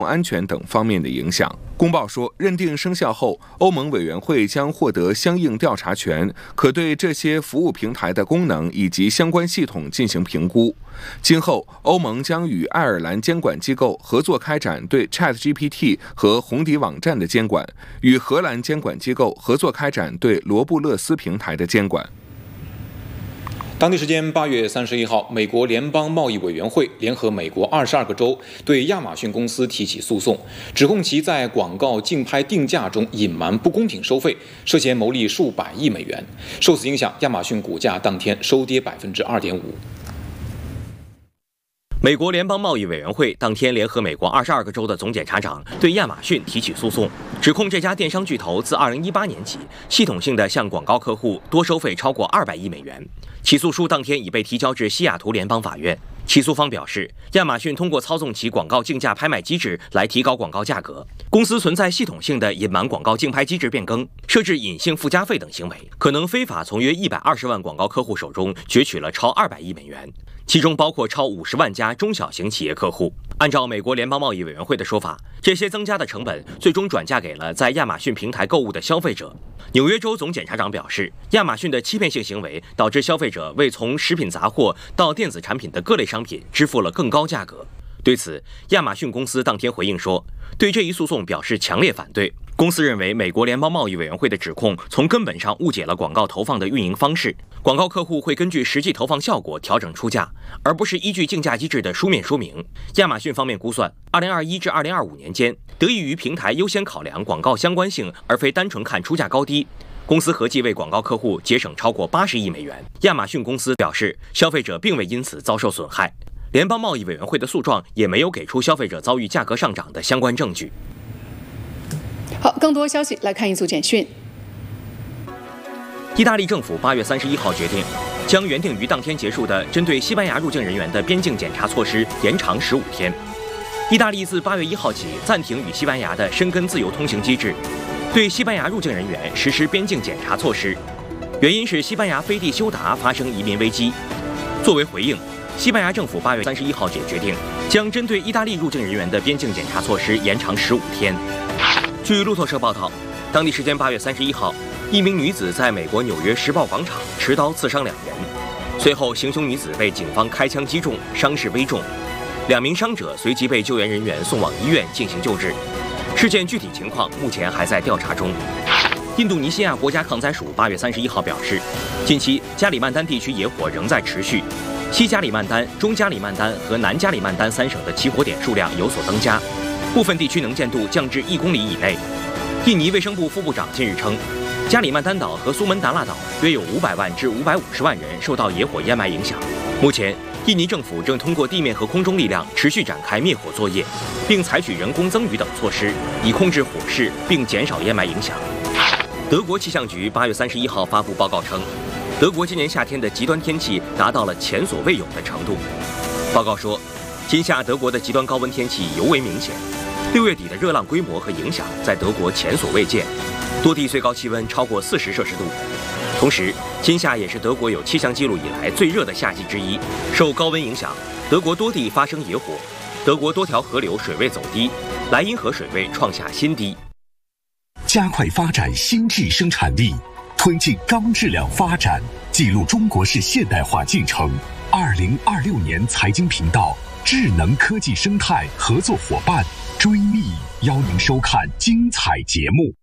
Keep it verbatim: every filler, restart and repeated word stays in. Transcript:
安全等方面的影响。公报说，认定生效后，欧盟委员会将获得相应调查权，可对这些服务平台的功能以及相关系统进行评估。今后，欧盟将与爱尔兰监管机构合作开展对 ChatGPT 和红底网站的监管，与荷兰监管机构合作开展对罗布勒斯平台的监管。 当地时间八月三十一号，美国联邦贸易委员会联合美国二十二个州对亚马逊公司提起诉讼，指控其在广告竞拍定价中隐瞒不公平收费，涉嫌牟利数百亿美元。受此影响，亚马逊股价当天收跌百分之二点五。 美国联邦贸易委员会当天联合美国二十二个州的总检察长对亚马逊提起诉讼，指控这家电商巨头自二零一八年起系统性的向广告客户多收费超过二百亿美元。起诉书当天已被提交至西雅图联邦法院。起诉方表示，亚马逊通过操纵其广告竞价拍卖机制来提高广告价格，公司存在系统性的隐瞒广告竞拍机制变更、设置隐性附加费等行为，可能非法从约一百二十万广告客户手中攫取了超二百亿美元，其中包括超五十万家中小型企业客户。按照美国联邦贸易委员会的说法，这些增加的成本最终转嫁给了在亚马逊平台购物的消费者。纽约州总检察长表示，亚马逊的欺骗性行为导致消费者为从食品杂货到电子产品的各类商品支付了更高价格。对此，亚马逊公司当天回应说，对这一诉讼表示强烈反对。公司认为，美国联邦贸易委员会的指控从根本上误解了广告投放的运营方式。广告客户会根据实际投放效果调整出价，而不是依据竞价机制的书面说明。亚马逊方面估算，二零二一至二零二五年间，得益于平台优先考量广告相关性，而非单纯看出价高低，公司合计为广告客户节省超过八十亿美元。亚马逊公司表示，消费者并未因此遭受损害。联邦贸易委员会的诉状也没有给出消费者遭遇价格上涨的相关证据。 好，更多消息来看一组简讯。 意大利政府八月三十一号决定，将原定于当天结束的针对西班牙入境人员的边境检查措施延长十五天。意大利自八月一号起暂停与西班牙的申根自由通行机制，对西班牙入境人员实施边境检查措施，原因是西班牙飞地休达发生移民危机。作为回应，西班牙政府八月三十一号也决定，将针对意大利入境人员的边境检查措施延长十五天。据路透社报道，当地时间八月三十一号，一名女子在美国纽约时报广场持刀刺伤两人，随后行凶女子被警方开枪击中，伤势危重，两名伤者随即被救援人员送往医院进行救治。事件具体情况目前还在调查中。印度尼西亚国家抗灾署八月三十一号表示，近期加里曼丹地区野火仍在持续，西加里曼丹、中加里曼丹和南加里曼丹三省的起火点数量有所增加，部分地区能见度降至一公里以内。印尼卫生部副部长近日称，加里曼丹岛和苏门答腊岛约有五百万至五百五十万人受到野火烟霾影响。目前，印尼政府正通过地面和空中力量持续展开灭火作业，并采取人工增雨等措施，以控制火势并减少烟霾影响。德国气象局八月三十一号发布报告称，德国今年夏天的极端天气达到了前所未有的程度。报告说，今夏德国的极端高温天气尤为明显，六月底的热浪规模和影响在德国前所未见，多地最高气温超过四十摄氏度。同时，今夏也是德国有气象记录以来最热的夏季之一。受高温影响，德国多地发生野火，德国多条河流水位走低，莱茵河水位创下新低。 加快发展新质生产力，推进高质量发展，记录中国式现代化进程。二零二六年财经频道智能科技生态合作伙伴追觅，邀您收看精彩节目。